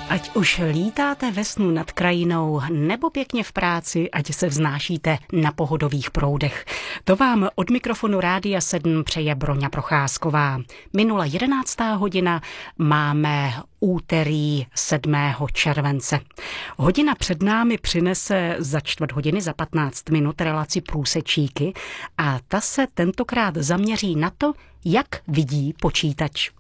Ať už lítáte ve snu nad krajinou nebo pěkně v práci, ať se vznášíte na pohodových proudech. To vám od mikrofonu Rádia 7 přeje Broňa Procházková. Minula 11. hodina, máme úterý 7. července. Hodina před námi přinese za 4 hodiny, za 15 minut relaci Průsečíky a ta se tentokrát zaměří na to, jak vidí počítač.